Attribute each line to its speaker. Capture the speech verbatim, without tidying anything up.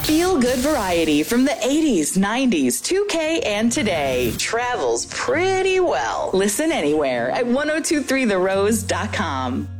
Speaker 1: Feel-good variety from the eighties, nineties, two K, and today. Travels pretty well. Listen anywhere at ten twenty-three the rose dot com.